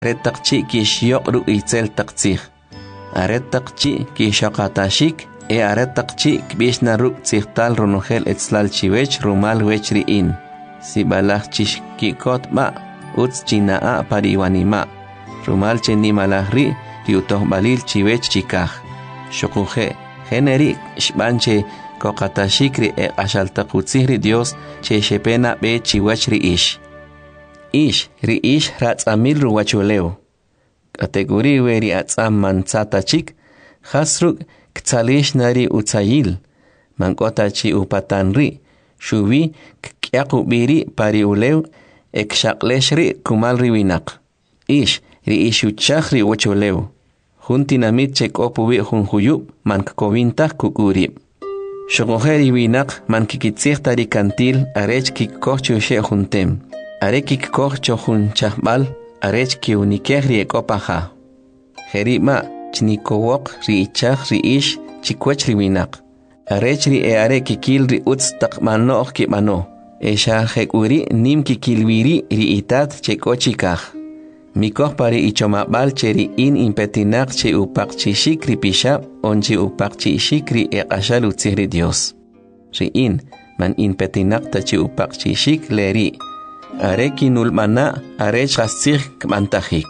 Retaqchi kishiyoq ru itzel taqtzih. Aretaqchi kishaqatashik aretaqchi kbishna ruk tzihtal runogel etzlal chiwech rumal wech riin. Sibalach chishkikot ma utz chinaa pariwanima. Rumal chenimalahri riutoh balil chiwech chikaj. Shokuje generi shbanche kokatashikri ashaltakutzihri Dios che shepena be chiwech riish. Riish ratzamil ruwachuleo. Kategori weri atzam manzatachik hasruk ktsalish nari utzayil. Mankota upatanri shuvi kyakubiri pariuleo ekshaqleshri kumalri winak. Riishuchahri wachuleo. Juntinamit chekopubi junjuyub mankkovintah kukuri. Shogojeri winak mankikitzihta kantil arech kikkochushe juntem. Arekik koch chojun chahbal, arech ki unikeh riekopaja. Jerima, chnikowok riichach riish, chikwech riwinak. Arech ri kikil ri utz takmanoch kipano. Esha jekuri nim kikilwiri riitat chekochikaj. Mikoh pari ichomabal cheri in impetinak che upak chishik ripisha, onchi upak chishik ri ekashal utzihri Dios. Riin, man impetinak tachi upak chishik leri. Areki nulmana arech qastzih kmantajik.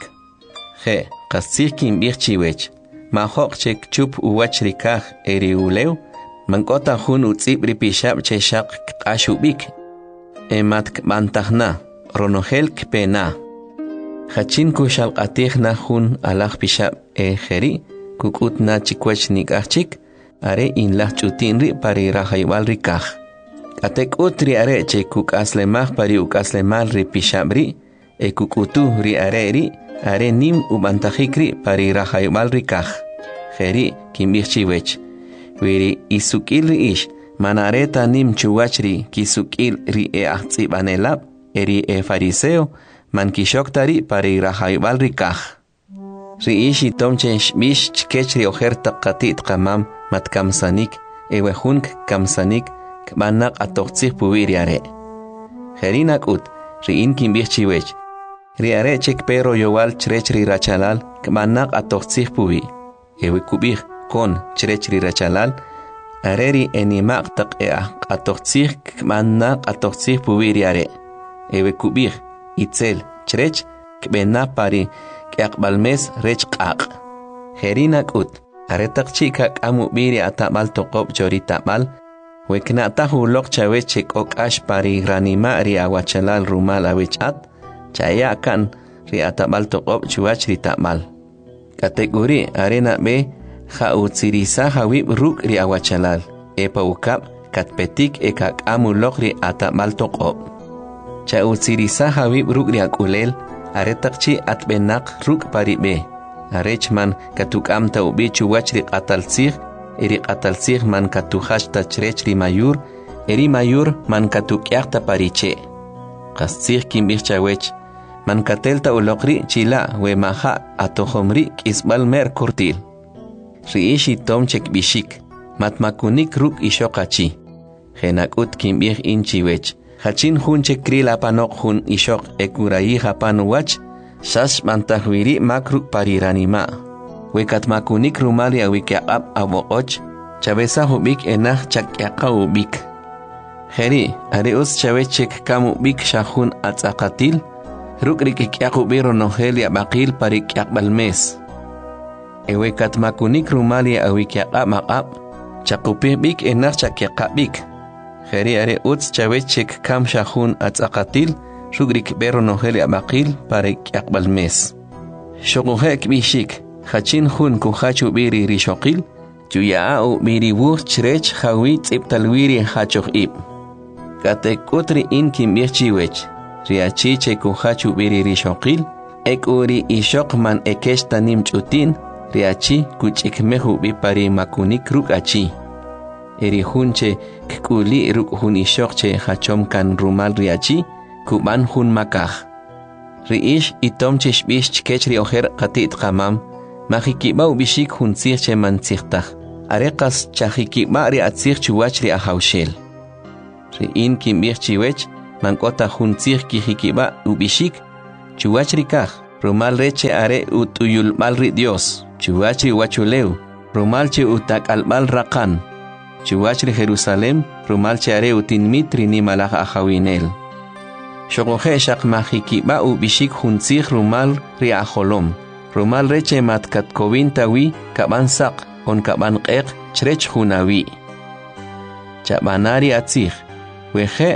Qastzih kimbih chiwech. Mahok chek chup uwach rikaj eriuleu. Mankota jun utzib ripishab cheshaq kashubik. Emat kmantajna. Ronogel kpena. Hachin kushalqatijna jun alaj pishab jeri. Kukutna chikwech nikachik. Are inlaj chutinri pari rajaywal rikaj. Atek utri are che kukaslemaj pari ukaslemal ri pishabri, kukutu ri are nim ubantajikri pari rajaybal rikaj. Jeri kimbih chiwech. Wiri isukil ri ish, manareta nim chuwachri kisukil ri ahtsibanelab, eri fariseo, man kishoktari pari rajaybal rikaj. Ri ishi tomche shbish chkechri ojerta qatit qamam matkamsanik, ewejunk kamsanik, Kmanak atoqtzih puwiri are. Jerinak ut, riin kimbih chiwech. Ri are chek pero yowal chrech ri rachalal, kmanak atoqtzih puwi. Ewe kubih kon chrech ri rachalal, are ri enimak tak atoqtzih kmanak atoqtzih puwiri are. Ewe kubih itzel chrech kbena pari kyakbalmes rech qaq. Jerinak ut, are takchika kamu biri atabal toqob chori tabal, Weknatahu lok chawechek ok ash pari ranima ri awachalal rumal awechat, chaya kan ri atabal toqob chuach ri tabal. Kategori arena be ha utsirisa hawib ruk ri awachalal, epa ukap katpetik ekak amulok ri atabal toqob. Cha utsirisa hawib ruk ri akulel, aretakchi atbenak ruk pari be. Arechman katukam taubi chuach ri atalsir, eri qatalsih man katuhashta chrech ri mayur, eri mayur man katukyaqta pariche. Qastzih kimbih chawech, man katelta ulokri chila we maha atohomri kisbal mer kurtil. Riishi tomchek bishik, matmakunik ruk ishokachi. Genakut kimbih inchiwech, hachin hunche kril apanok hun ishok ekurai hapanuwach, shash mantahwiri makruk pariranima. Wekatmakunik rumali awikyaqab aboqoch, chabesa hubik enah chakyaka ubik. Jeri, areus chavechek kamu bik shahun atzakatil, rukrikikyakubi ronohel yabakil parikyakbalmes. Ewekatmakunik rumali awikyaqab maqab, chakupih bik enah chakyakabik. Jeri areus chavechek kam shahun atzakatil, rukrikbe ronohel yabakil parikyakbalmes. Shokuhek bishik. Hachin hun kuhachu biri rishokil, juyaau biri wuh chrech hawi tsiptalwiri hachoh ib. Katekutri in kimbih chiwech, riachiche kuhachu biri rishokil, uri ishok man ekeshta nim chutin, riachi kuchikmehu bipari makunik ruk achi. Eri hunche kuli ruk hun ishokche hachom kan rumal riachi, kuban hun makah. Riish itomche shbish chkechri oher qatit qamam, Majikiba bishik hunzir che manzirtah. Arekas chajikiba ri atzir chuwach ri ahaushel. Ri in kimbir chiwech, mankota hunzir kijikiba ubishik, chuwach rikaj, Rumal reche are utuyul mal ri Dios, chuachri wachuleu, rumalche utak almal rakan, chuachri Jerusalem, rumalche are utin mitri ni malach ahawinel. Shogohe shak mahikiba ubishik hunzich rumal ri aholom, rumal reche matkat kovintawi kaban sak, on kaban qeq chrech hunawi. Chabanari atzich, weje,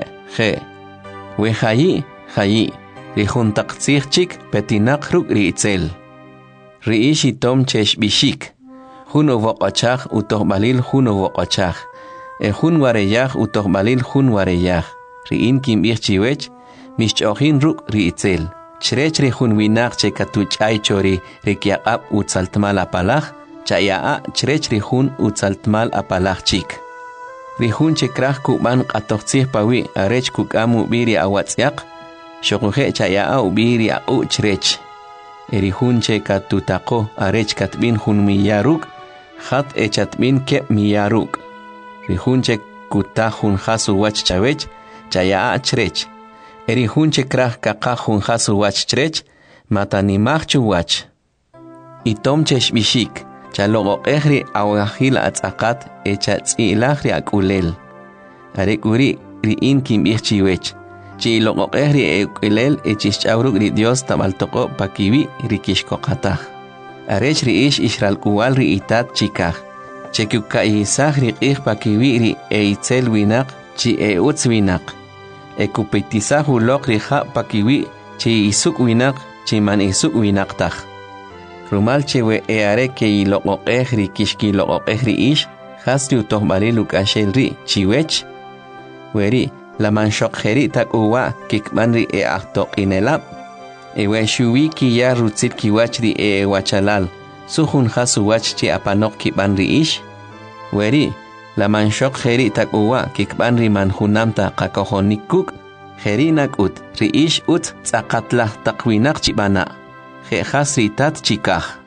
wejayi, jayi. Rihuntaktzich chik petinak ruk riitzel. Riishi tom chesh bishik. Hun uvoqachach utohbalil hun uvoqachach. Hun wareyach utohbalil hun wareyach. Riin kim chiwech, mishchohin ruk riitzel. Chrech rihun winak che katuch ay chori rikiaqab utzaltmal apalach, chayaa chrech rihun utzaltmal apalach chik. Rihun che krach kuban qatochtzich pawi arech kukamu biri awatziaq, Shokuhe chaya ubiri chrech. Erihunche katutako arech katbin hun miyaruk, hat echatbin kep miyaruk. Rihunche kutahun hasu wach chavech, chaya chrech. Erihunche krah kakahun hasu wach chrech, matanimach wach. Itomche shbishik, chalogo ehri awahil atzakat echatzi akulel. Arekuri riin kim chiwech. Chi logo ehri eukilel echishchauruk ri Dios tamaltoko pakiwi rikishko katah. Arech riish ishral kuwal ri itat chikah. Chekuka isah riqih pakiwi ri eitzel winak chi eutz winak. Ekupitisah ulok riha pakiwi chi isuk winak chi man isuk winak tah. Rumal chewe eare ke logo ehri kishki logo ehri ish hasri utohbaliluk ashel ri chiwech. Weri la manshok heri tak uwa kikmanri ahtok inelap. Ewe shuwi ki ya rutzit ki wachri wachalal. Suhun hasu wach chi apanok kikmanri ish. Weri, la manshok heri tak uwa kikmanri manhunamta kakohonikuk. Heri nak ut, ri ish ut tzakatlah takwinak chibana. He hasri tat chikah.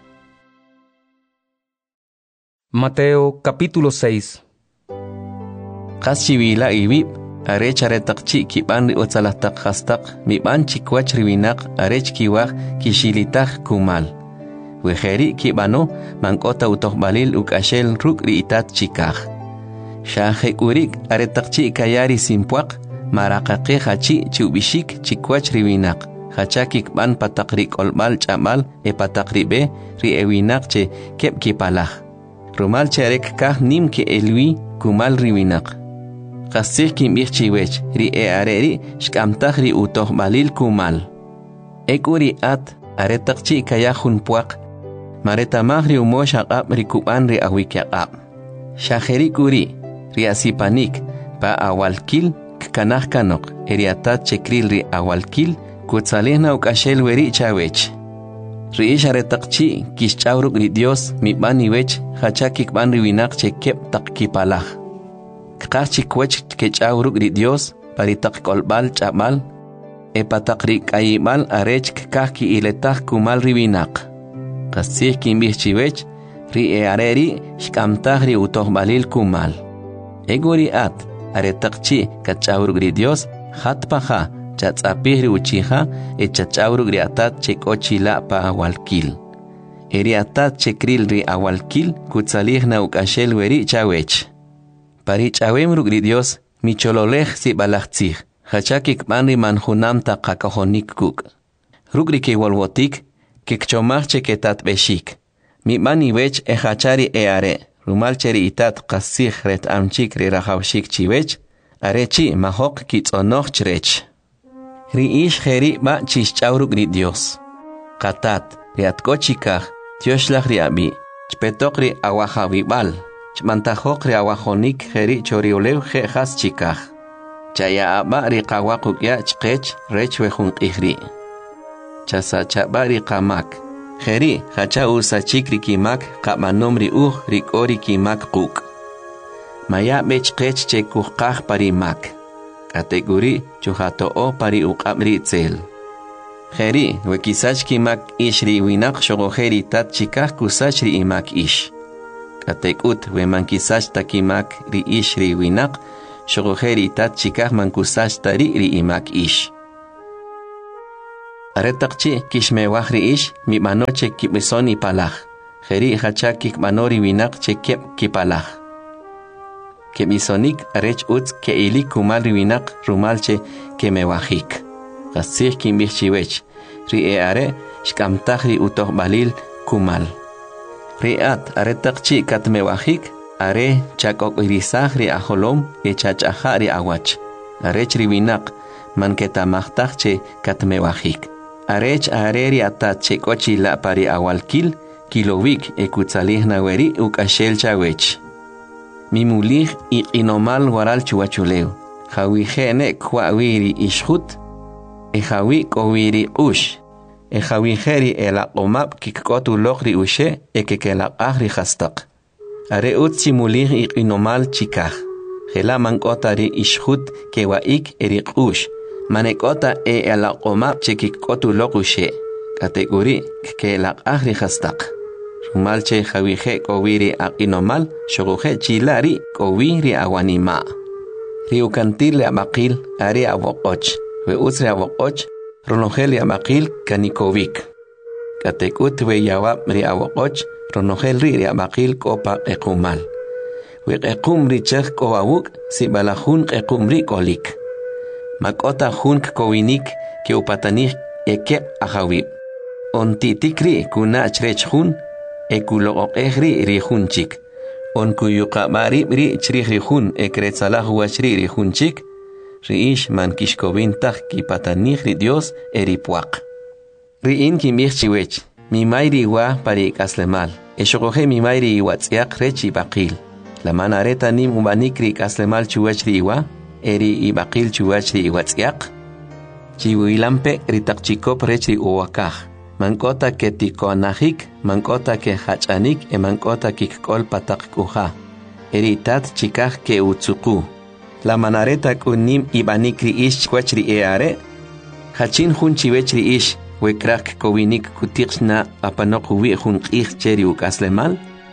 Mateo capítulo 6. Kaschiwila ibib. Arech aretakchi kiban otsalahtak hastak miban chikwach riwinak arech kiwach kishilitak kumal. Wejeri kibano mankota utohbalil ukashel ruk riitat chikah. Shahek urik aretakchi kayari simpuak marakake hachi chubishik chikwach riwinak. Hachakik ban patakrik olmal chamal patakribe ri ewinak che kep kipalah. Rumal cherek kah nim ke elwi kumal riwinak. Qasih kim chiwech ri areri shkamtah ri utohbalil kumal. Ekuri at aretakchi kayahun puak. Maretamah ri umoshaqab ri kuban ri awikyaqab. Shaheri kuri ri asipanik pa awalkil kanah kanok eriatat chekril ri awalkil kutsalihna ukashel weri chawech. Ri ish aretakchi kishchauruk ri Dios mibani wech hachakik ban ri winak chekep takkipalah. Kachi kwech kechawruk ri Dios paritak kolbal chamal patakri kayimal arech kaki iletah kumal riwinak. Kasih kimbih chiwech ri areri shkamtah ri utohbalil kumal. Eguri at aretakchi kachawruk ri Dios hatpaha chatzapih ri uchiha chachawruk ri atat chekochila pa awalkil. Eri atat chekril ri awalkil kutsalihna ukashel weri chawech. Parich awem rugri Dios mi chololej si balachtzich. Hachakik manri manhunamta kakahonik kuk. Rugri ke walwotik kikchomachche ketat beshik. Mi mani wech hachari are. Rumalcheri itat kasih ret amchik ri rahawshik chiwech. Arechi mahok kitzonoch chrech. Ri ish heri ba chischawruk ri Dios. Katat riatkochikah tioshlach ri abi. Chpetok ri awahawibal. Chmantajok ri awajonik heri choriolew he has chikah. Chaya aba ri qawaquk ya chqech rech wejun qihri. Chasa chaba ri qamak. Heri hacha usachik ri kimak qamanom ri ri kori kimak quk. Maya bech qech chekuqaj parimak. Kategori chuhato o pari uqab ri tzel. Heri wekisach kimak ish ri winak shogoheri tat chikah kusach ri imak ish. Katekut we mankisach takimak ri ish ri winak shogoheri tat chikah mankusach tari ri imak ish. Aretaqchi kishmewaj riish mi manoche kibisoni palaj. Jeri hachak kikmanori winak che kep kipalaj. Kebisonik arech utz ke ili kumal riwinak rumalche kemewajik. Gasir kimbihchiwech. Ri are shkamtaj ri utoh balil kumal. Riat aretaqchi katmewajik are chakok irisaj ri ajolom echachaja ri awach. Arech riwinak man ketamajtajche katmewajik. Arech areri atat chekochi la pari awalkil kilowik ekutzalih naweri ukashel chawech. Mimulih inomal waral chuachuleu. Jawihene kwawiri ishut. Ejawi kowiri ush. Ejawiheri elaqomap kikkotu lokri ushe ekekelaqahri hastak. Are utsimulih inomal chikaj. Jela mankotari ishut kewaik erik ush. Manekota elaqomap chekikkotu lokushe. Kategori kelaqahri hastak. Rumalche jawije kowiri inomal shoguje chilari kowiri awanima. Riukantil amakil ari awokoch. We usre awokoch ronogel amakil kanikovik. Katekut we yawab ri awokoch ronogel ri amakil kopa ekumal. We ekum ri chek kowawuk si balahun ekum ri kolik. Makota hunk kowinik ke upatanik ekep ahawib. On titikri kuna chrechhun ekulo ehri rihunchik. On kuyuqabari ri chrihun ekretsalahu wachri rihunchik. Riish man kishkovintah kipatanih ri Dios eripuak. Riin kimihchiwech. Mi mayri wa pari kaslemal. Eshogoje mi mayri watsiak rechi bakil. La manareta nim ubanikri kaslemal chuwachri iwa. Eri ibakil chuwachri iwatsiak. Chiwilampe ritakchikop rechi uwakaj. Mankota ke tikonahik, mankota ke hachanik, mankota kikkol patak kuha. Eritat chikaj ke utsuku. La manareta kunim ibanikri ish kwachri eare. Hachin hun chiwechri ish, wekrak kowinik kutixna apanok uwi hun ich cheri ukaslemal.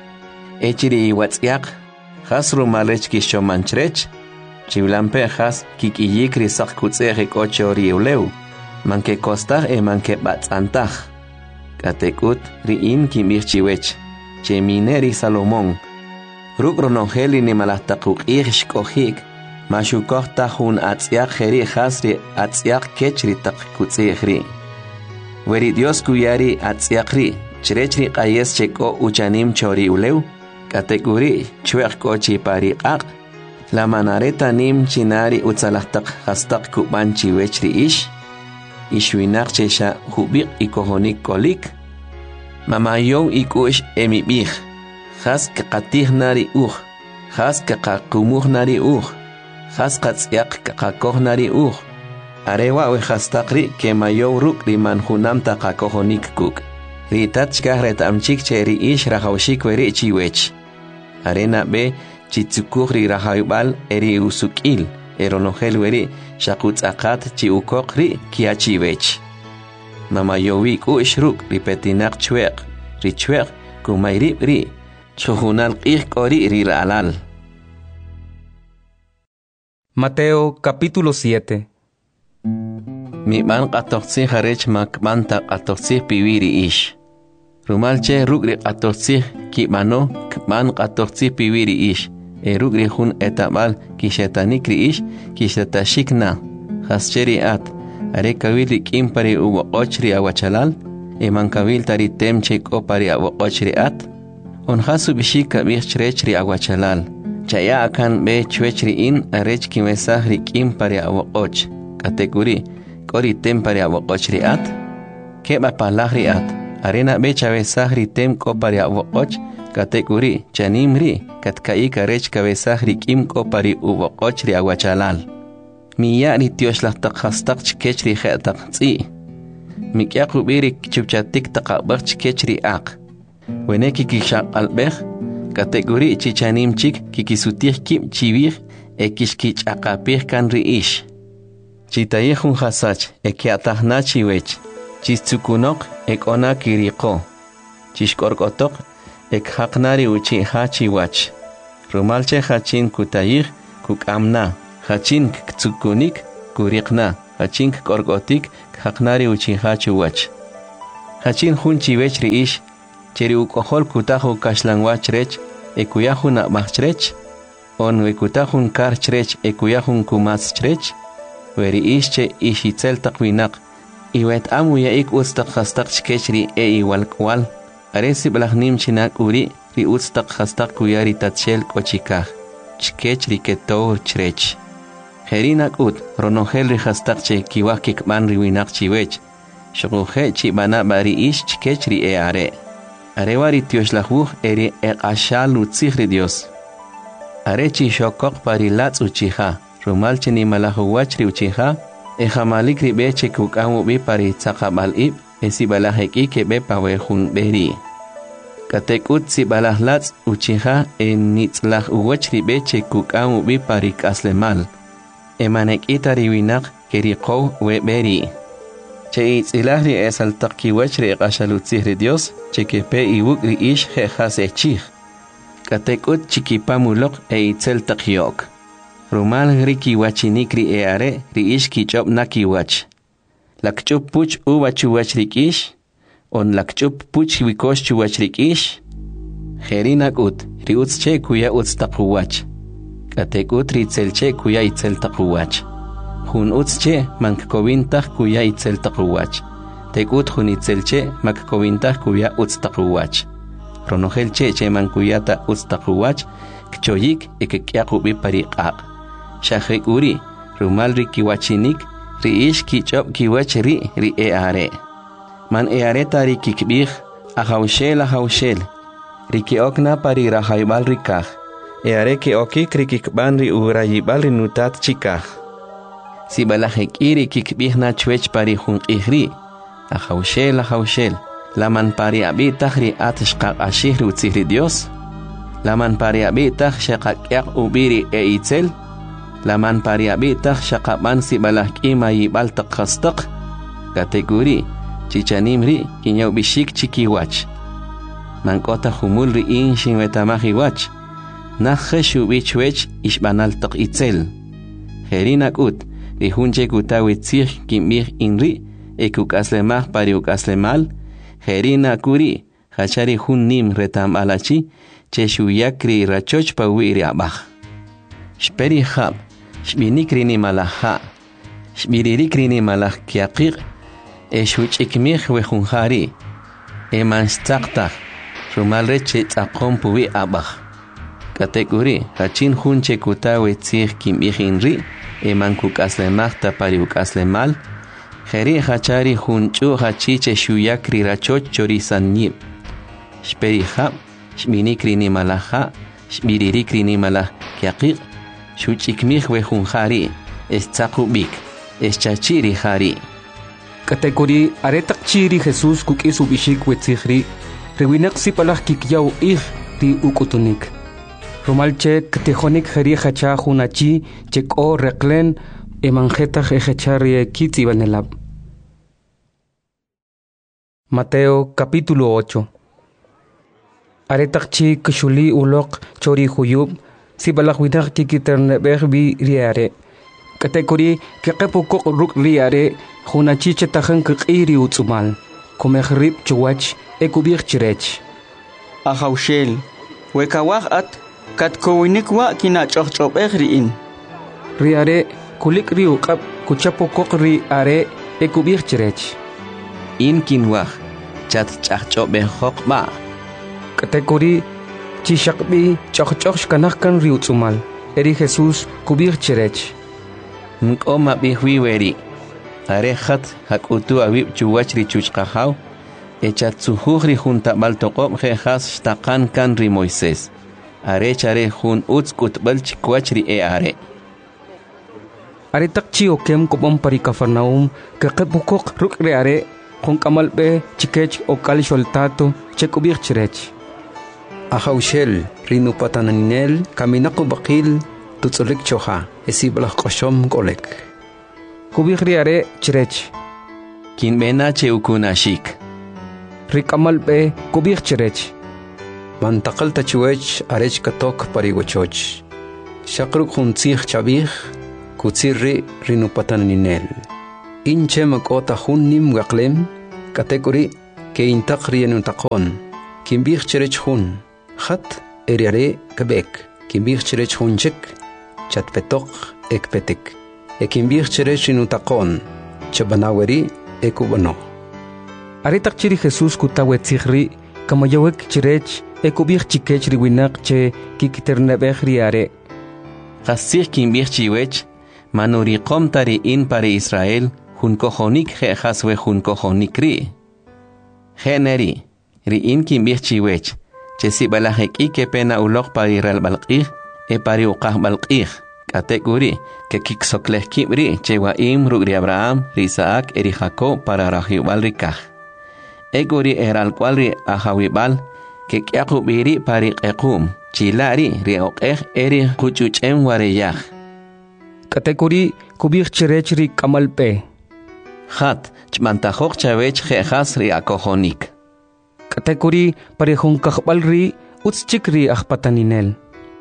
Echiri iwatsiak, hasru malech kishomanchrech. Chiwlampe has kikiyikri sak kutzerek ochori uleu. Manke kostah manke batzantaj. Katekut riin kimirchiwech. Chemineri Salomón. Rukronongeli ni malahtakuk ishkohik. Mashukoh tahun atziak jeri hasri atziak kechri takutzehri. Weri Dios kuyari atziakri. Chrechri qayes cheko uchanim chori uleu. Katekuri chuek kochi pariqaq. La manareta nim chinari utzalahtak hastak kubanchi wechri ish. Ishwinak chesha hubik ikohonik kolik. Mamayon ikush emibich. Has kakatih nari Has kakakumuh nari Has katsiak kakakoh nari Arewa we hastakri ke mayo ruk riman hunam takakohonik kuk. Ritachka retamchik cheri ish rahaushik weri chiwech. Arena be chitsukuhri rahaybal eri usukil. Eronogel weri shakutzakat chiukokri kiachiwech. Mama yowi ku ishruk ripetinak chuek. Richuek kumayrib ri. Chuhunal kori ri alal. Mateo capítulo 7. Mi man qatoqsi harech makmanta qatoqsi piwiri ish. Rumalche rugri qatoqsi kibano kman qatoqsi piwiri ish. Rugri hun etamal kishetanikri ish kishetashikna. Hascheri at. Are kawili kimpari ubo ochri awachalal. Mankawil tari temchek opari awo ochri at. On hasu bishika bichrechri awachalal. Chaya akan be chwechri in arech kimesahri kimpari awo och. Kategori kori tempari awo ochri at. Keba palahri at. Arena be chavesahri tem kopari awo och. Kategori chanimri katkaika rech kabesahri kim kopari ubo ochri awachalal. Miyari tioslahtak hastak chkechri khetak tsi. Mikyaku birik chupchatik takabak chkechri ak. Weneki kishak albech. Kategori chichanim chik kikisutih kim chivir ekishkich akapih kan riish. Chitayehun hasach ekiatahna chiwech. Chistsukunok ekona kiriko. Chishkorkotok ekhaknari uchi hachiwach. Rumalche hachin kutayih kukamna. Hachin ktsukunik kurikna. Hachin korkotik haqnari uchinha chuwach. Hachin hun chiwech riish, cheri ukohol kutahu kashlanwach rech, ekuyahun abachrech, on wekutahun karchrech ekuyahun kumaschrech, weri ishche ishitzel takwinak, iwet amuya ik ustak hastak chkechri iwalkwal, aresi balahnim chinak uri ri ustak hastak kuyari tatchel kochikah, chkechri ketor chrech. Herinak ut, ronogel ri hastak che kiwah kikman riwinak chiwech, shoguhe chibana bari ish chkechri are. Arewari tioslahuj eri ashal utzihri Dios. Arechi shokok pari latz uchiha, rumalche ni malahuachri uchiha, jamalik ribeche kukamu bi pari tzakabal ib, esibalaheki kebe pawehun beri. Katekut sibalah latz uchiha nitzlah uwachri beche kukamu bi pari kaslemal. Emanek itari winak kerikow we beri. Che itzilahri esal takiwachri ashalutzihri Dios, che kepe iwukri ish jejas echich. Katekut chikipamulok itzel takyok. Rumal riki wachinikri are ri ish kichop nakiwach. Lakchup puch uwachuwach rikish, on lakchup puch wikosh chuwach rikish. Herinak ut, ri utzche kuya utz takuwach. Katekut ritzelche kuya itzel takuwach. Hun utzche mankkovintah kuya itzel takuwach. Tekut hun itzelche makkkovintah kuya utz takuwach. Ronogelche che mankuyata utz takuwach, kchoyik ekekyakubi pariqaq. Shahek uri, rumal ri kiwachinik, ri ish kichop kiwach ri eare. Man eare tari kikbih, ahaushel, ri kiokna pari rahaibal rikah. Eare kiokik ri kikban ri urayibal ri nutat chikah. Si balahek iri kikbih na chwech pari hun ihri, ahaushel, laman pari abitah ri atshqaq ashih ri utzihri Dios, laman pari abitah shaqaqyak ubiri itzel, laman pari abitah shaqaban si balahk ima yibal takhastaq, kategori chichanimri kinyaw bishik chikiwach, mankota humul ri inshin wetamahiwach, nakhishu bichwech ishbanal tak itzel, herinak ut, ri hunche kutawi tzih kimih inri, ekukaslemah pari ukaslemal, herina kuri, hachari hun nim retam alachi, che shuyakri rachoch pa wiri abah. Shperi hab, shbinikri ni malaha, shbiririkri ni malah kiaqiq, shuchikmih wehunhari, manstaqtah, rumalre che tzaqom puwi abah. Kategori, hachin hunche kutawi tzih kimih inri, eman kukaslemah ta pari ukaslemal, Heri hachari hunchu hachiche shuyakri rachoch chorizanyib. Shperi hab, shminikri ni malaha, shmiririkri ni malah kiaqiq, shuchikmih wehunhari, tzaqubik, chachiri hari. Kategori aretak chiri Jesus kukisu bishik wetzihri, rewinak si palah kikyaw ri ukutunik. Romalche katejonik heri hacha hunachi cheko reklen emanjetach ejechari kitzi banelab. Mateo capítulo 8. Aretakchi kshuli ulok chori huyub si balakwinak kikiternebeh bi riare. Kategori kekepukok ruk riare hunachi chetajan kikiri utsumal. Komehrib chuwach ekubir chirech. Ahaushel, wekawah at katkowinikwa kinachochobeh riin. Riare kulik riu kap kuchapokok ri are ekubir chirech. In kinwah, chat chachobeh hokba. Kategori chishakbi chachchoch kanahkan riu tsumal. Eri Jesus kubir chirech. Nkoma bihwiweri. Arehat hakutu awib chuwach ri chuchkahaw. Echatsuhri junta baltokob jejas shtakan kan ri Moisés. Arechare jun utskutbal chikwach ri are. Aretak chi okem kopom pari Kafarnaum kakepukok ruk reare kung kamalbe chikech o kalisholtato chekubir chirech. Ahaushel rinupataninel kaminako bakil tutsulik choha esiblah koshom kolek. Kubir reare chirech. Kinbena cheukunashik. Rikamalbe kubir chirech. Mantakal tachuech arech katok parigochoch. Shakruk huntzich chabih kutsirri rinupataninel. inche makota hunnim waqlem kategori ke intaqrien untaqon kimbir cherech hun khat eriare kabek kimbir cherech hunchek chatpetok ekpetek kimbir cherech untaqon chabanaweri ekubano Aretak chiri Jesús kutawe tzigri kamayawek chirech ekubir chikech riwinak che kikiternebech riare Qasir kimbir chiwech manuri qomtari in para Israel hun kohonik haswe hun kohonik ri generi ri in kimbir chiwech che si balahek ike pena ulok para Israel balqih e pari uqah balqih kategori que kiksokleh kibri che wa im rugri Abraham ri Isaac eri Jacob para rahibal rikah egori eral kwalri ahawibal que kyaqubiri pari qequm chilari ri oqeh eri quchuchem wareyah Kategori kubir chirech ri kamalpe Khat chmantajok chavech jejas ri akohonik Kategori parehun kahbal ri utschik ri ahpataninel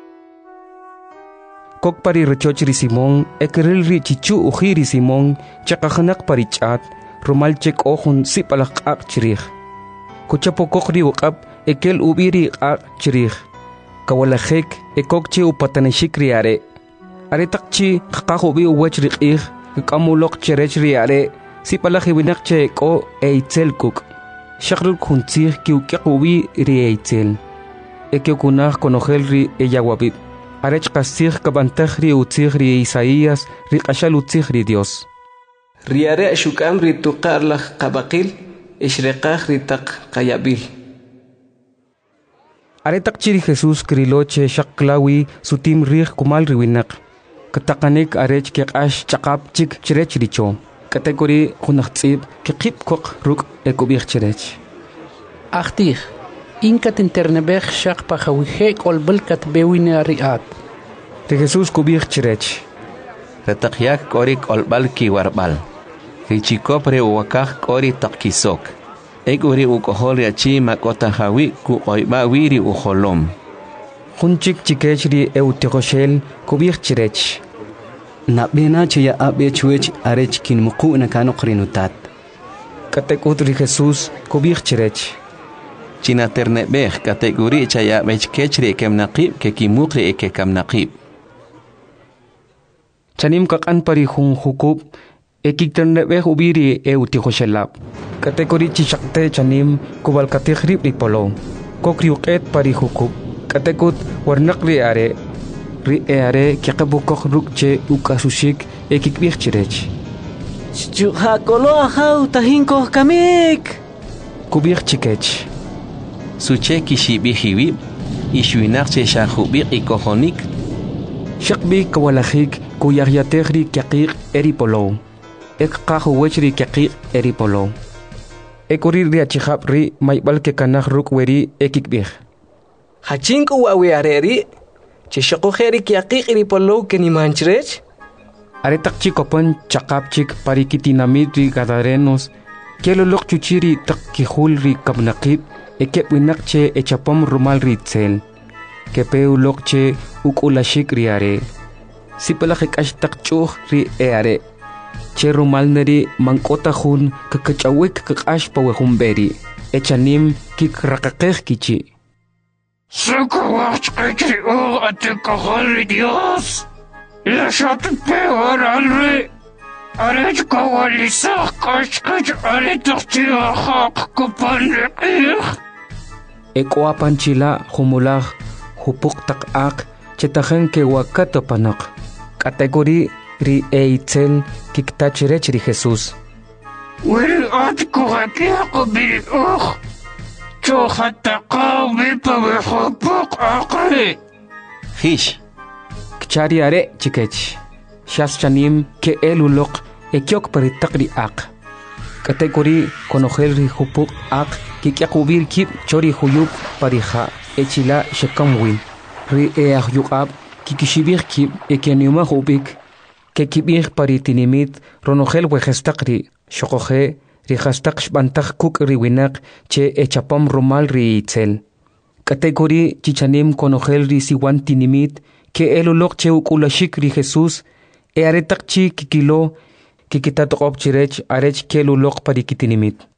Kok pari rechoch ri Simon ekril ri chichu uji ri Simon chakahanak pari chat rumalchek ohun sipalak ak chirih Kuchapokok ri uqab ekel ubiri ak chirih Kawalajek ekokchi upatanishik ri are Aretakchi qaqahubi uwech ri qih kamulok cherech ri are sipalahi winakche ko eitzel kuk Shakrul kuntzih kiukiakubi ri eitzel Ekiokunah konogel ri eyawabib Arech qasih kabantaj ri utzih ri Isaías ri qashal utzih ri Dios Riare shukam ri tuqarlaj qabaqil ishriqaj ri taq qayabil Aretakchi ri Jesús kriloche shaklawi sutim rih kumal ri winak Katakanik arech keqash chaqap chik chirech richo Kategori khunaqtsib keqip kok ruk ekubir chirech Achtih inkat internebech shaq pahawihe kolbelkat bewine riat Ri Jesús kubir chirech Retaqyak korik olbal ki warbal Richikopre uwakaj kori takisok Eguri ukohol yachi makota hawi ku oiba wiri uholom Hunchik chikech ri eutigoshel kubir chirech Nabena chaya abe chuech arech kin muqu na kano qrinutat Katekut ri Jesús kubir chirech China ternebech kategori chaya bech kechri kemnaqib ke kimukri ke kamnaqib Chanim kakan pari hun hukub ekiternebech ubiri eutigoshelab Kategori chishakte chanim kubal kategrib ri polo Kokriuqet pari hukub Katekut warnak ri are kiqabukok rukche ukasushik ekikbir chirech Chuhakolo ahau tahinko kamik Kubir chikech Suche kishibihiwib Ishwinak che shahubik ikohonik Shakbi kawalajik kuyaryategri kiaqik eri polo Ekqahuwechri kiaqik eri polo Ekuri ri achihab ri maybal ke kanah rukweri ekikbir Hachinku wawi areri Chishaqojeri kiaqiq iri polo kenimanchrech Aretak chikopan chaqapchik parikitinamid ri gadarenos Kelolok chuchiri takkihul ri kabnaqib Ekep winakche echapam rumal ri tzel Kepeulok che ukulashik ri are Sipalajik ashtak chuh ri are Che rumal neri mankota hun kakachawik kakash pawehumberi Echanim kikrakakeh kichi Sakawach kachri o atikahari Dios La shatu peor alri Arech kawalisah kashkach aretakchi ahaq kupanrikih Ekwapan chila humulah hupuk takak chetajen ke wakato panak Kategori ri eitzel kiktachirech ri Jesús Wil atkuhakiaq bil Chohataqawi pawihupuk aqri Hish Kchari are chikech Shas chanim ke elulok ekyok paritakri ak Kategori konogel ri hupuk ak kikyakubir kip chori huyuk pariha echila shekamwin Ri eahyukab kikishibir kip ekenyuma hubik Kekibir paritinimit ronogel wejestakri shokoje Rihastak shbantak kuk riwinak che echapam rumal ri itzel. Kategori chichanim konogel ri siwan tinimit ke elulok che ukulashik ri Jesús e aretak chi kikilo kikitatoqop chirech arech kelu loq parikitinimit